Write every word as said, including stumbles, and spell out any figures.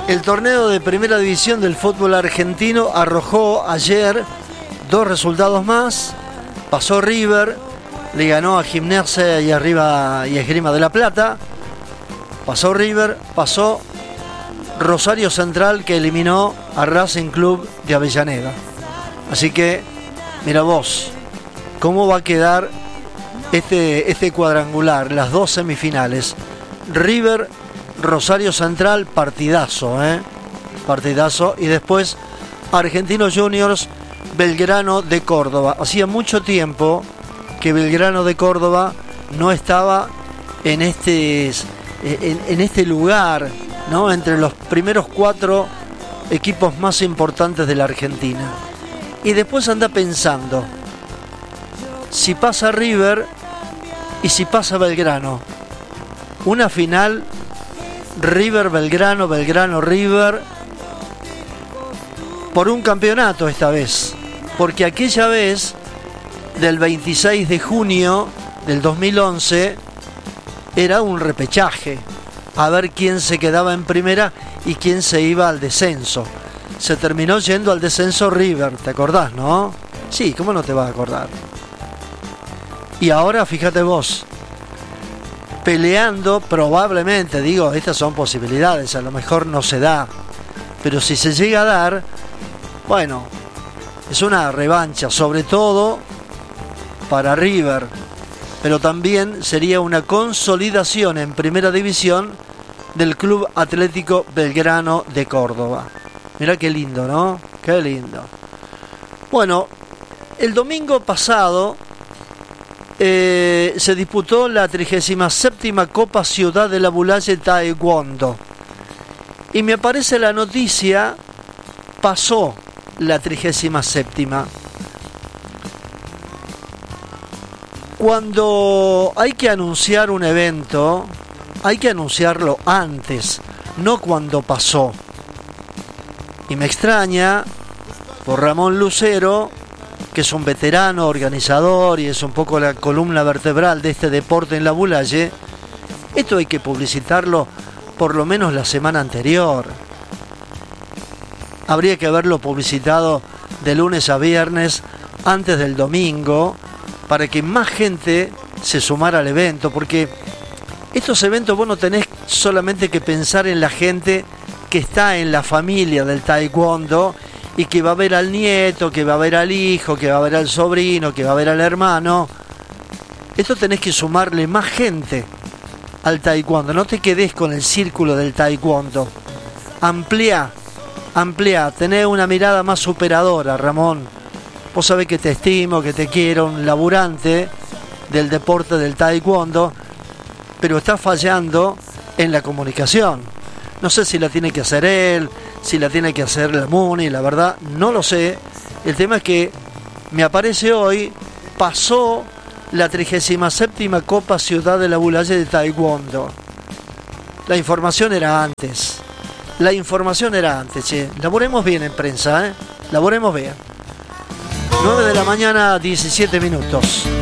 El torneo de primera división del fútbol argentino arrojó ayer dos resultados más. Pasó River, le ganó a Gimnasia y arriba y Esgrima de la Plata. Pasó River, pasó Rosario Central, que eliminó a Racing Club de Avellaneda. Así que, mira vos, cómo va a quedar este, este cuadrangular, las dos semifinales. River, Rosario Central, partidazo, ¿eh? Partidazo. Y después Argentinos Juniors, Belgrano de Córdoba. Hacía mucho tiempo que Belgrano de Córdoba no estaba en este, en, en este lugar, ¿no? Entre los primeros cuatro equipos más importantes de la Argentina. Y después anda pensando, si pasa River y si pasa Belgrano, una final River-Belgrano, Belgrano-River, por un campeonato esta vez, porque aquella vez del veintiséis de junio del dos mil once era un repechaje, a ver quién se quedaba en primera y quién se iba al descenso. Se terminó yendo al descenso River, ¿te acordás, no? Sí, ¿cómo no te vas a acordar? Y ahora fíjate vos, peleando probablemente, digo, estas son posibilidades, a lo mejor no se da, pero si se llega a dar, bueno, es una revancha, sobre todo para River, pero también sería una consolidación en primera división del Club Atlético Belgrano de Córdoba. Mirá qué lindo, ¿no? Qué lindo. Bueno, el domingo pasado eh, se disputó la trigésima séptima Copa Ciudad de la Bulaye Taekwondo. Y me aparece la noticia, pasó la trigésima séptima. Cuando hay que anunciar un evento, hay que anunciarlo antes, no cuando pasó. Y me extraña por Ramón Lucero, que es un veterano organizador y es un poco la columna vertebral de este deporte en la Bulaye. Esto hay que publicitarlo por lo menos la semana anterior. Habría que haberlo publicitado de lunes a viernes antes del domingo para que más gente se sumara al evento, porque estos eventos vos no tenés solamente que pensar en la gente que está en la familia del taekwondo y que va a ver al nieto, que va a ver al hijo, que va a ver al sobrino, que va a ver al hermano. Esto tenés que sumarle más gente al taekwondo. No te quedes con el círculo del taekwondo. Amplía, amplía, tenés una mirada más superadora, Ramón. Vos sabés que te estimo, que te quiero, un laburante del deporte del taekwondo, pero está fallando en la comunicación. No sé si la tiene que hacer él, si la tiene que hacer la Muni, la verdad, no lo sé. El tema es que me aparece hoy, pasó la trigésima séptima Copa Ciudad de la Bulaye de Taekwondo. La información era antes. La información era antes, che. Laboremos bien en prensa, ¿eh? Laboremos bien. nueve de la mañana, diecisiete minutos.